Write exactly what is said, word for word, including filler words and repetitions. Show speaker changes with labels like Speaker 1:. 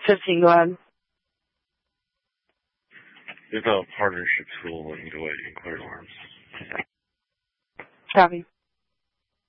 Speaker 1: fifteen, go ahead.
Speaker 2: Without partnership tool, enjoy clear alarms.
Speaker 1: Copy.